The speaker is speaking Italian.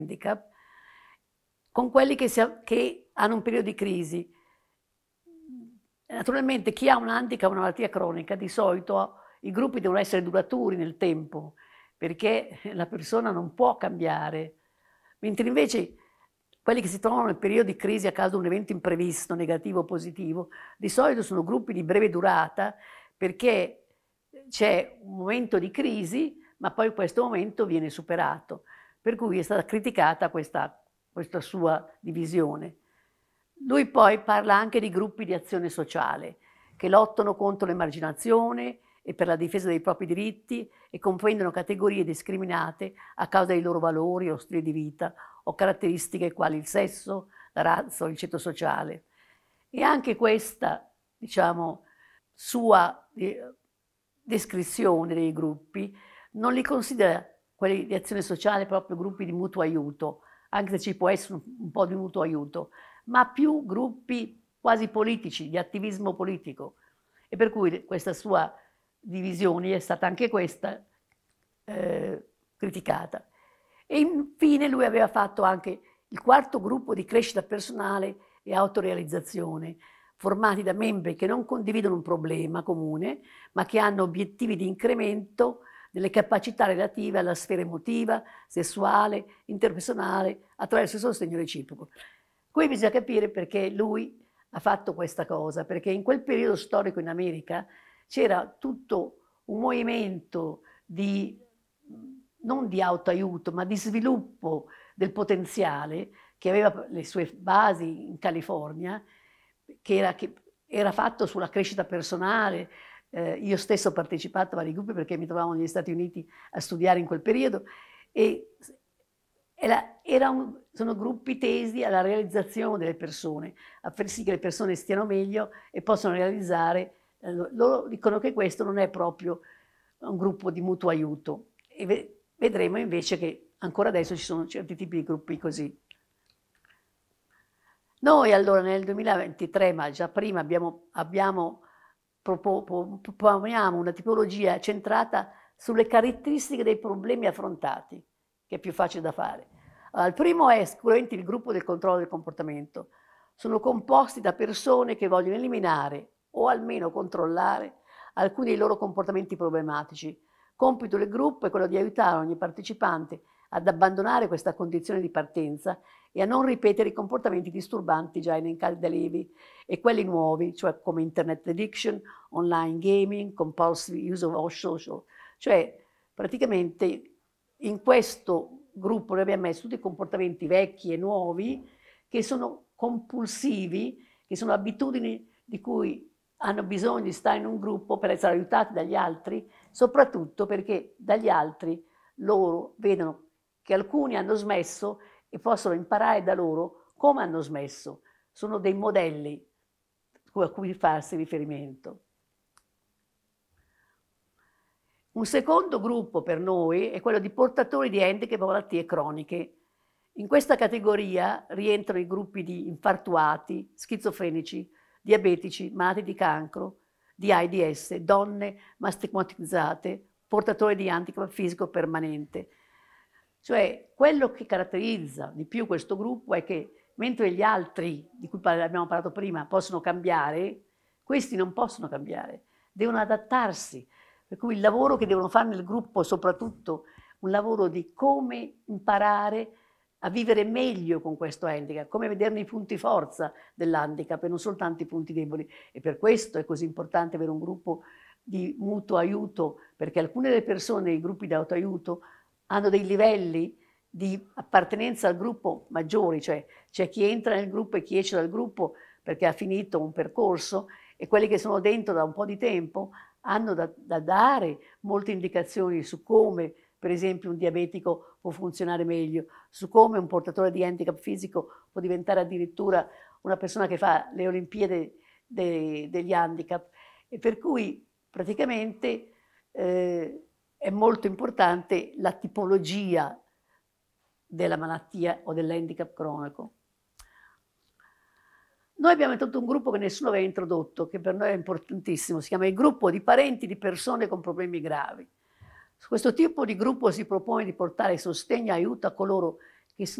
handicap con quelli che hanno un periodo di crisi. Naturalmente chi ha un handicap, una malattia cronica, di solito i gruppi devono essere duraturi nel tempo, perché la persona non può cambiare, mentre invece quelli che si trovano nel periodo di crisi a causa di un evento imprevisto, negativo o positivo, di solito sono gruppi di breve durata, perché c'è un momento di crisi, ma poi questo momento viene superato. Per cui è stata criticata questa sua divisione. Lui poi parla anche di gruppi di azione sociale che lottano contro l'emarginazione e per la difesa dei propri diritti e comprendono categorie discriminate a causa dei loro valori o stili di vita o caratteristiche quali il sesso, la razza o il ceto sociale. E anche questa, diciamo, sua descrizione dei gruppi non li considera quelli di azione sociale proprio gruppi di mutuo aiuto, anche se ci può essere un po' di mutuo aiuto, ma più gruppi quasi politici, di attivismo politico. E per cui questa sua divisione è stata anche questa criticata. E infine lui aveva fatto anche il quarto gruppo di crescita personale e autorealizzazione, formati da membri che non condividono un problema comune, ma che hanno obiettivi di incremento delle capacità relative alla sfera emotiva, sessuale, interpersonale, attraverso il sostegno reciproco. Qui bisogna capire perché lui ha fatto questa cosa, perché in quel periodo storico in America c'era tutto un movimento non di autoaiuto, ma di sviluppo del potenziale che aveva le sue basi in California, che era fatto sulla crescita personale. Io stesso ho partecipato a vari gruppi perché mi trovavo negli Stati Uniti a studiare in quel periodo e sono gruppi tesi alla realizzazione delle persone, a far sì che le persone stiano meglio e possano realizzare. Loro dicono che questo non è proprio un gruppo di mutuo aiuto e vedremo invece che ancora adesso ci sono certi tipi di gruppi così. Noi allora nel 2023, ma già prima proponiamo una tipologia centrata sulle caratteristiche dei problemi affrontati, che è più facile da fare. Allora, il primo è sicuramente il gruppo del controllo del comportamento. Sono composti da persone che vogliono eliminare o almeno controllare alcuni dei loro comportamenti problematici. Compito del gruppo è quello di aiutare ogni partecipante ad abbandonare questa condizione di partenza e a non ripetere i comportamenti disturbanti già elencati da Levy e quelli nuovi, cioè come internet addiction, online gaming, compulsive use of social. Cioè praticamente in questo gruppo noi abbiamo messo tutti i comportamenti vecchi e nuovi che sono compulsivi, che sono abitudini di cui hanno bisogno di stare in un gruppo per essere aiutati dagli altri, soprattutto perché dagli altri loro vedono che alcuni hanno smesso e possono imparare da loro come hanno smesso. Sono dei modelli a cui farsi riferimento. Un secondo gruppo per noi è quello di portatori di handicap o malattie croniche. In questa categoria rientrano i gruppi di infartuati, schizofrenici, diabetici, malati di cancro, di AIDS, donne mastigmatizzate, portatori di handicap fisico permanente. Cioè, quello che caratterizza di più questo gruppo è che mentre gli altri, di cui abbiamo parlato prima, possono cambiare, questi non possono cambiare, devono adattarsi. Per cui il lavoro che devono fare nel gruppo è soprattutto un lavoro di come imparare a vivere meglio con questo handicap, come vederne i punti forza dell'handicap e non soltanto i punti deboli. E per questo è così importante avere un gruppo di mutuo aiuto, perché alcune delle persone nei gruppi di autoaiuto hanno dei livelli di appartenenza al gruppo maggiori, cioè c'è chi entra nel gruppo e chi esce dal gruppo perché ha finito un percorso e quelli che sono dentro da un po' di tempo hanno da dare molte indicazioni su come, per esempio, un diabetico può funzionare meglio, su come un portatore di handicap fisico può diventare addirittura una persona che fa le Olimpiadi degli handicap. E per cui praticamente è molto importante la tipologia della malattia o dell'handicap cronico. Noi abbiamo introdotto un gruppo che nessuno aveva introdotto, che per noi è importantissimo, si chiama il gruppo di parenti di persone con problemi gravi. Su questo tipo di gruppo si propone di portare sostegno e aiuto a coloro